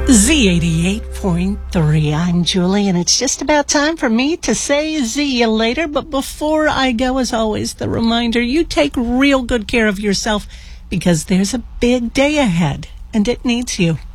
Z88.3. I'm Julie, and it's just about time for me to say see you later. But before I go, as always, the reminder, you take real good care of yourself because there's a big day ahead, and it needs you.